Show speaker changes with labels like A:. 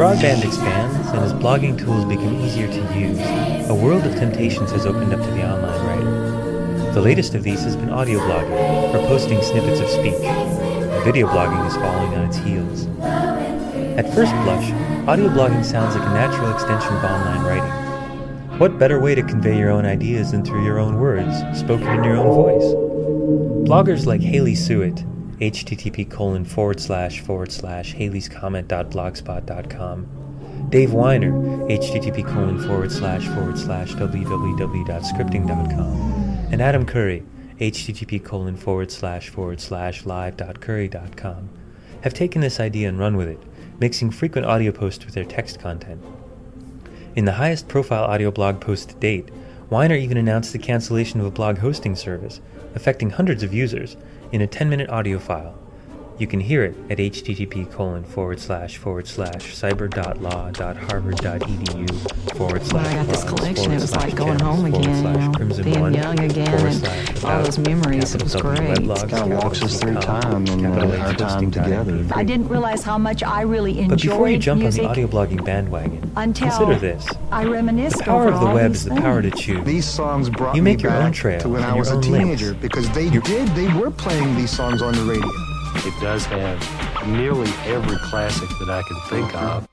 A: broadband expands and as blogging tools become easier to use, a world of temptations has opened up to the online writer. The latest of these has been audio blogging, or posting snippets of speech. Video blogging is following on its heels. At first blush, audio blogging sounds like a natural extension of online writing. What better way to convey your own ideas than through your own words, spoken in your own voice? Bloggers like Haley Suet, http://haleyscomment.blogspot.com, Dave Weiner, http://www.scripting.com, and Adam Curry, http://live.curry.com, have taken this idea and run with it, mixing frequent audio posts with their text content. In the highest profile audio blog post to date, Weiner even announced the cancellation of a blog hosting service, affecting hundreds of users, in a 10-minute audio file. You can hear it at http://cyber.law.harvard.edu/.
B: When I got this collection, it was like going home again, being young again, and all those memories. It was great.
C: It kind of walks us through time and our time together.
D: I didn't realize how much I really enjoyed
A: But before you jump
D: music
A: on the audio blogging bandwagon,
D: until
A: consider this.
D: I reminisced
A: The power
D: over
A: of the
D: all
A: web
D: these
A: is the power to
D: things.
A: choose.
E: These songs brought
A: You
E: me
A: make your own
E: back
A: trail
E: to when
A: and
E: I
A: your
E: was a
A: own
E: teenager
A: links.
E: because they were playing these songs on the radio.
F: It does have nearly every classic that I can think of.